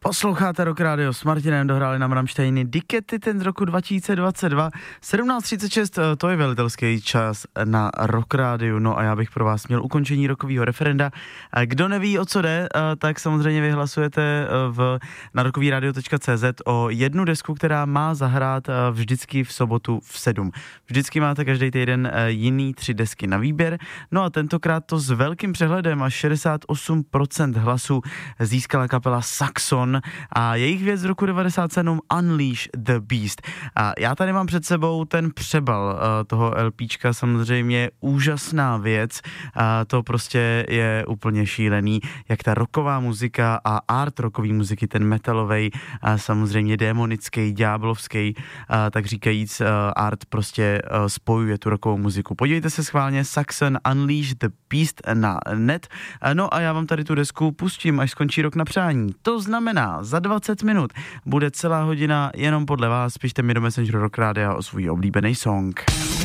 Posloucháte Rock Radio s Martinem, dohráli nám Rammsteiny Dikety ten z roku 2022. 17:36, to je velitelský čas na Rock Radio, no a já bych pro vás měl ukončení rokového referenda. Kdo neví, o co jde, tak samozřejmě vyhlasujete na rockovyradio.cz o jednu desku, která má zahrát vždycky v sobotu v 7. Vždycky máte každý týden jiný 3 desky na výběr, no a tentokrát to s velkým přehledem, až 68% hlasů získala kapela Saxon a jejich věc z roku 97 Unleash the Beast. A já tady mám před sebou ten přebal toho LPčka, samozřejmě úžasná věc, a to prostě je úplně šílený, jak ta rocková muzika a art rockový muziky, ten metalovej, a samozřejmě démonický, ďáblovský, tak říkajíc art prostě spojuje tu rockovou muziku. Podívejte se schválně Saxon Unleash the Beast na net. No a já vám tady tu desku pustím, až skončí Rok na přání. To znamená, za 20 minut bude celá hodina jenom podle vás. Pište mi do Messengeru Rock Rádia o svůj oblíbený song.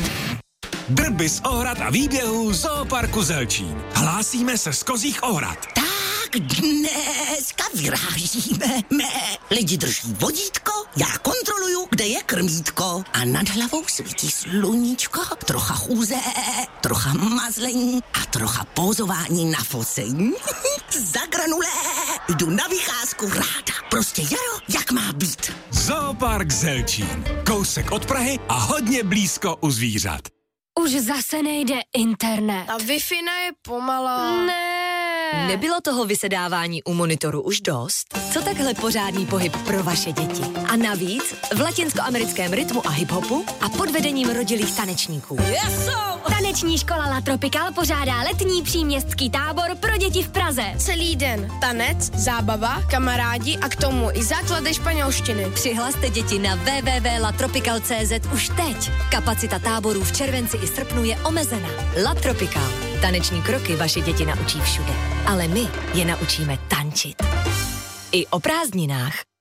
Drby z Ohrad a výběhů Zooparku Zelčín. Hlásíme se z Kozích Ohrad. Tak dneska vyrážíme. Lidi drží vodítko, já kontroluju, kde je krmítko. A nad hlavou svítí sluníčko, trocha chůze, trocha mazlení a trocha pózování na focení. Za granulé jdu na vycházku ráda. Prostě jaro, jak má být. Zoopark Zelčín. Kousek od Prahy a hodně blízko u zvířat. Už zase nejde internet. A Wi-Fi je pomalá. Ne. Nebylo toho vysedávání u monitoru už dost? Co takhle pořádný pohyb pro vaše děti? A navíc v latinskoamerickém rytmu a hiphopu a pod vedením rodilých tanečníků. Taneční škola La Tropical pořádá letní příměstský tábor pro děti v Praze. Celý den tanec, zábava, kamarádi a k tomu i základy španělštiny. Přihlaste děti na www.latropical.cz už teď. Kapacita táborů v červenci i srpnu je omezena. La Tropical. Taneční kroky vaše děti naučí všude. Ale my je naučíme tančit. I o prázdninách.